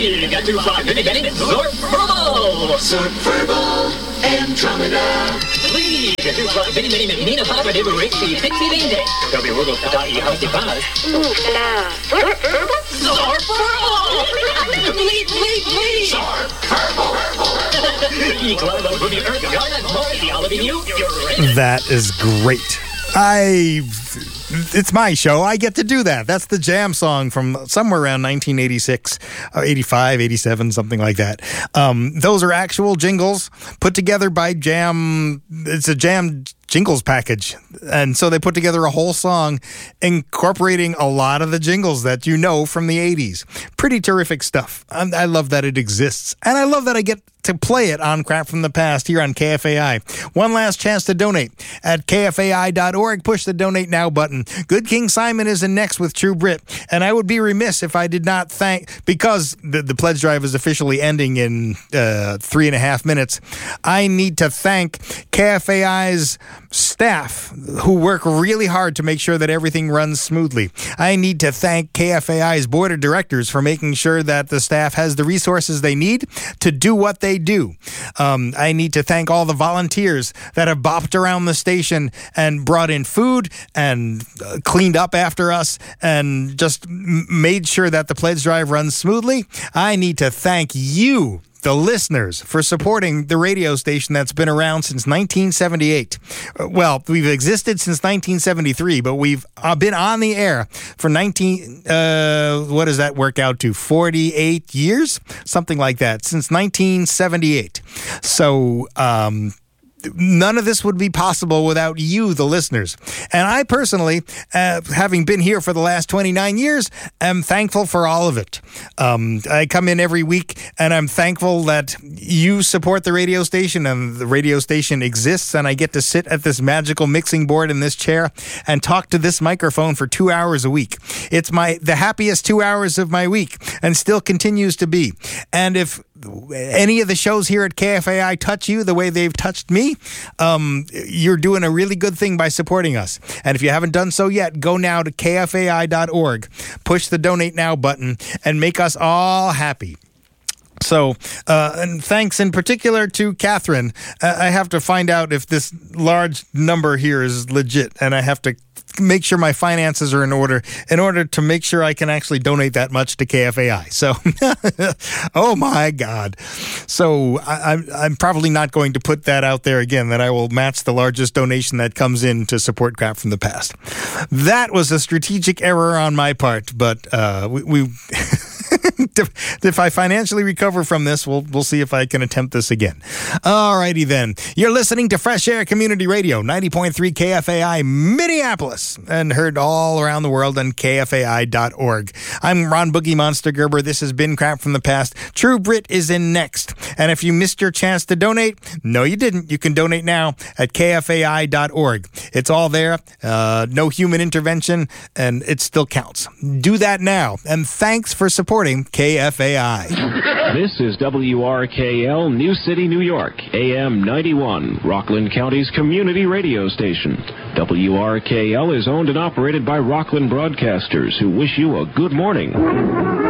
We got 2 5 Benny Benny, Zorp Verbal! Zorp Verbal, Andromeda. We got 2 5 Benny Benny, Mina Papa, Debu Rixie, Pixie Ding. Toby Wiggle, Pataki, Husty Panas. Zorp Verbal! Zorp Verbal! Please! Zorp Verbal! Equal, Booby, Earth, Garnet, Morrissey, all of you, you're ready. That is great. It's my show. I get to do that. That's the Jam song from somewhere around 1986, 85, 87, something like that. Those are actual jingles put together by Jam. It's a Jam jingles package. And so they put together a whole song incorporating a lot of the jingles that you know from the 80s. Pretty terrific stuff. I love that it exists. And I love that I get to play it on Crap from the Past here on KFAI. One last chance to donate at kfai.org. Push the donate now button. Good King Simon is in next with True Brit. And I would be remiss if I did not thank, because the pledge drive is officially ending in 3.5 minutes, I need to thank KFAI's staff who work really hard to make sure that everything runs smoothly. I need to thank KFAI's board of directors for making sure that the staff has the resources they need to do what they do. I need to thank all the volunteers that have bopped around the station and brought in food and cleaned up after us and just made sure that the pledge drive runs smoothly. I need to thank you, the listeners, for supporting the radio station that's been around since 1978. Well, we've existed since 1973, but we've been on the air for what does that work out to? 48 years? Something like that, since 1978. So, none of this would be possible without you, the listeners. And I personally, having been here for the last 29 years, am thankful for all of it. I come in every week, and I'm thankful that you support the radio station, and the radio station exists, and I get to sit at this magical mixing board in this chair and talk to this microphone for 2 hours a week. It's the happiest 2 hours of my week, and still continues to be. And if any of the shows here at KFAI touch you the way they've touched me, you're doing a really good thing by supporting us. And if you haven't done so yet, go now to kfai.org, push the donate now button, and make us all happy. So, and thanks in particular to Catherine. I have to find out if this large number here is legit, and I have to make sure my finances are in order to make sure I can actually donate that much to KFAI. So, oh my God. So I'm probably not going to put that out there again, that I will match the largest donation that comes in to support Crap from the Past. That was a strategic error on my part, but we if I financially recover from this, we'll see if I can attempt this again. All righty then. You're listening to Fresh Air Community Radio, 90.3 KFAI Minneapolis, and heard all around the world on KFAI.org. I'm Ron Boogie Monster Gerber. This has been Crap from the Past. True Brit is in next. And if you missed your chance to donate, no you didn't. You can donate now at KFAI.org. It's all there. No human intervention, and it still counts. Do that now. And thanks for supporting KFAI. This is WRKL New City, New York, AM 91, Rockland County's community radio station. WRKL is owned and operated by Rockland Broadcasters, who wish you a good morning.